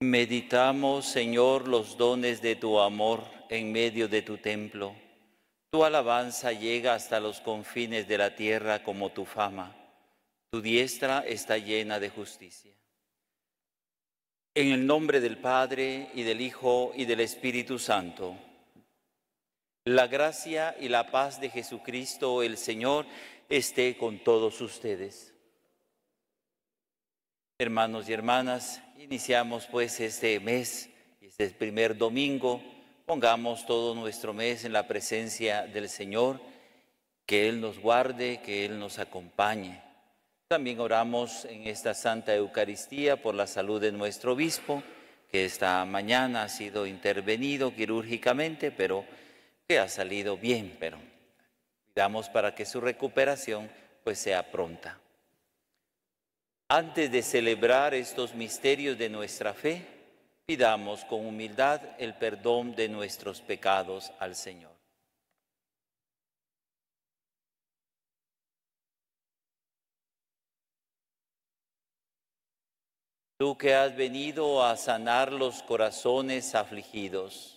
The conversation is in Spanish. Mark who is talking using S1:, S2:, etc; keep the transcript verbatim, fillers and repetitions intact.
S1: Meditamos, Señor, los dones de tu amor en medio de tu templo. Tu alabanza llega hasta los confines de la tierra como tu fama. Tu diestra está llena de justicia. En el nombre del Padre, y del Hijo, y del Espíritu Santo. La gracia y la paz de Jesucristo, el Señor, esté con todos ustedes. Hermanos y hermanas, iniciamos pues este mes, este primer domingo. Pongamos todo nuestro mes en la presencia del Señor, que Él nos guarde, que Él nos acompañe. También oramos en esta Santa Eucaristía por la salud de nuestro obispo, que esta mañana ha sido intervenido quirúrgicamente, pero que ha salido bien, pero pidamos para que su recuperación pues sea pronta. Antes de celebrar estos misterios de nuestra fe, pidamos con humildad el perdón de nuestros pecados al Señor. Tú que has venido a sanar los corazones afligidos,